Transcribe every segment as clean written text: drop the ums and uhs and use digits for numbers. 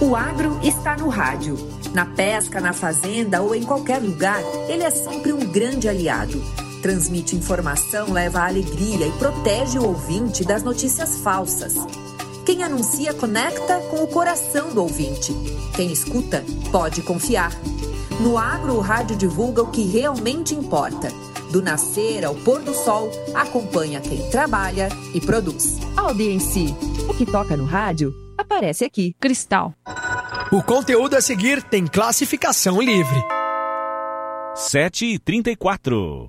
O agro está no rádio. Na pesca, na fazenda ou em qualquer lugar, ele é sempre um grande aliado. Transmite informação, leva alegria e protege o ouvinte das notícias falsas. Quem anuncia conecta com o coração do ouvinte. Quem escuta pode confiar. No agro, o rádio divulga o que realmente importa. Do nascer ao pôr do sol, acompanha quem trabalha e produz. Audiência. O que toca no rádio aparece aqui. Cristal. O conteúdo a seguir tem classificação livre. 7h34.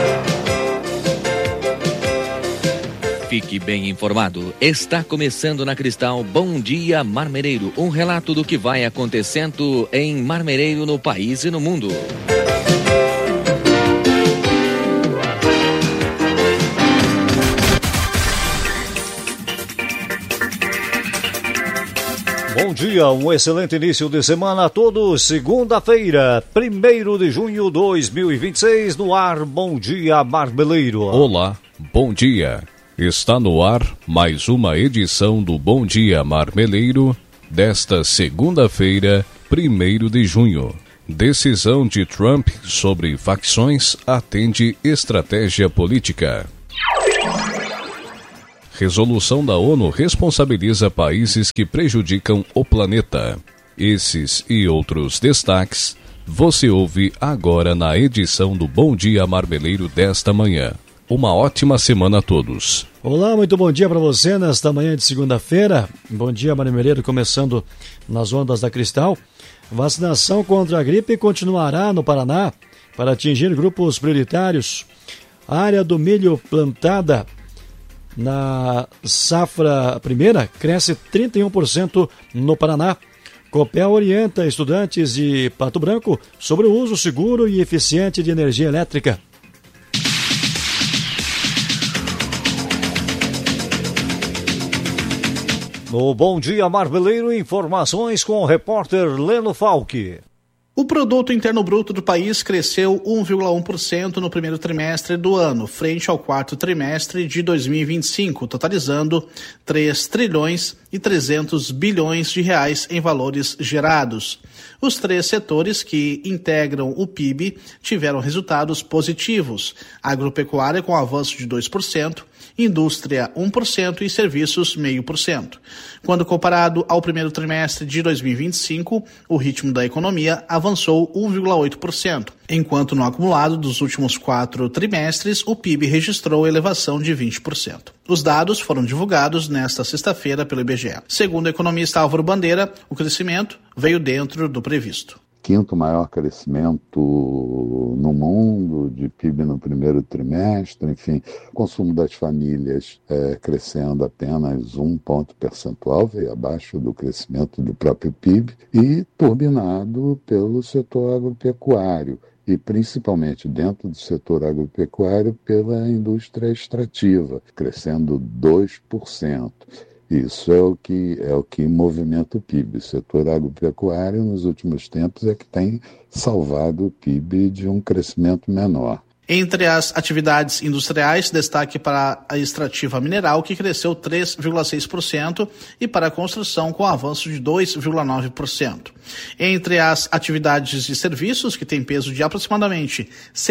Fique bem informado. Está começando na Cristal Bom Dia Marmereiro. Um relato do que vai acontecendo em Marmereiro, no país e no mundo. Bom dia, um excelente início de semana a todos. Segunda-feira, 1º de junho de 2026, no ar, Bom Dia Marmeleiro. Olá, bom dia. Está no ar mais uma edição do Bom Dia Marmeleiro desta segunda-feira, 1º de junho. Decisão de Trump sobre facções atende estratégia política. Resolução da ONU responsabiliza países que prejudicam o planeta. Esses e outros destaques você ouve agora na edição do Bom Dia Marmeleiro desta manhã. Uma ótima semana a todos. Olá, muito bom dia para você nesta manhã de segunda-feira. Bom dia, Marmeleiro, começando nas ondas da Cristal. Vacinação contra a gripe continuará no Paraná para atingir grupos prioritários. A área do milho plantada na safra primeira cresce 31% no Paraná. Copel orienta estudantes de Pato Branco sobre o uso seguro e eficiente de energia elétrica. No Bom Dia Marmeleiro, informações com o repórter Leno Falck. O produto interno bruto do país cresceu 1,1% no primeiro trimestre do ano, frente ao quarto trimestre de 2025, totalizando 3 trilhões e 300 bilhões de reais em valores gerados. Os 3 setores que integram o PIB tiveram resultados positivos: agropecuária com avanço de 2%, indústria 1% e serviços 0,5%. Quando comparado ao primeiro trimestre de 2025, o ritmo da economia avançou 1,8%, enquanto no acumulado dos últimos 4 trimestres o PIB registrou elevação de 20%. Os dados foram divulgados nesta sexta-feira pelo IBGE. Segundo o economista Álvaro Bandeira, o crescimento veio dentro do previsto. Quinto maior crescimento no mundo de PIB no primeiro trimestre, enfim, o consumo das famílias crescendo apenas 1 ponto percentual, veio abaixo do crescimento do próprio PIB, e turbinado pelo setor agropecuário, e principalmente dentro do setor agropecuário pela indústria extrativa, crescendo 2%. Isso é o que movimenta o PIB. O setor agropecuário, nos últimos tempos, é que tem salvado o PIB de um crescimento menor. Entre as atividades industriais, destaque para a extrativa mineral, que cresceu 3,6%, e para a construção, com avanço de 2,9%. Entre as atividades de serviços, que tem peso de aproximadamente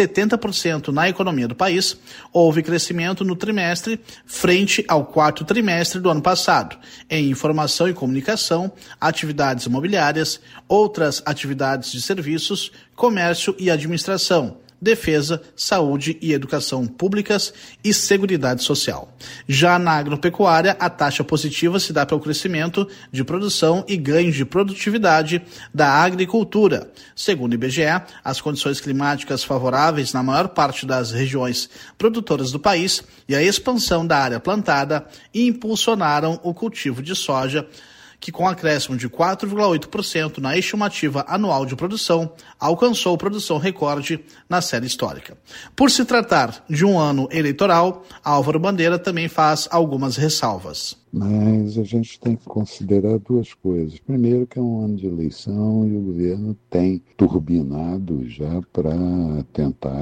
70% na economia do país, houve crescimento no trimestre frente ao quarto trimestre do ano passado, em informação e comunicação, atividades imobiliárias, outras atividades de serviços, comércio e administração, defesa, saúde e educação públicas e seguridade social. Já na agropecuária, a taxa positiva se dá pelo crescimento de produção e ganho de produtividade da agricultura. Segundo o IBGE, as condições climáticas favoráveis na maior parte das regiões produtoras do país e a expansão da área plantada impulsionaram o cultivo de soja, que com acréscimo de 4,8% na estimativa anual de produção, alcançou produção recorde na série histórica. Por se tratar de um ano eleitoral, Álvaro Bandeira também faz algumas ressalvas. Mas a gente tem que considerar 2 coisas. Primeiro, que é um ano de eleição e o governo tem turbinado já para tentar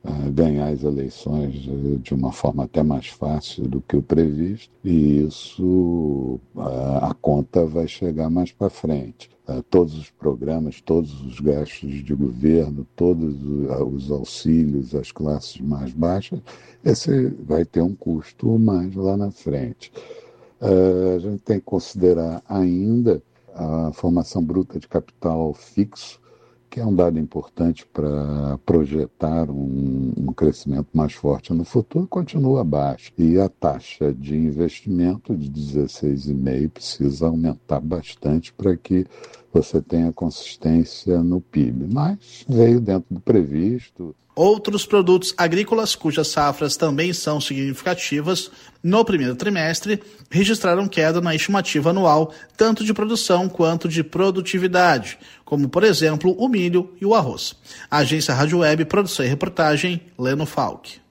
ganhar as eleições de uma forma até mais fácil do que o previsto, e isso, a conta vai chegar mais para frente. Todos os programas, todos os gastos de governo, todos os auxílios às classes mais baixas, esse vai ter um custo mais lá na frente. A gente tem que considerar ainda a formação bruta de capital fixo, que é um dado importante para projetar um crescimento mais forte no futuro, continua baixo. E a taxa de investimento de 16,5% precisa aumentar bastante para que você tenha consistência no PIB. Mas veio dentro do previsto. Outros produtos agrícolas cujas safras também são significativas no primeiro trimestre registraram queda na estimativa anual, tanto de produção quanto de produtividade, como, por exemplo, o milho e o arroz. Agência Rádio Web, produção e reportagem, Leno Falck.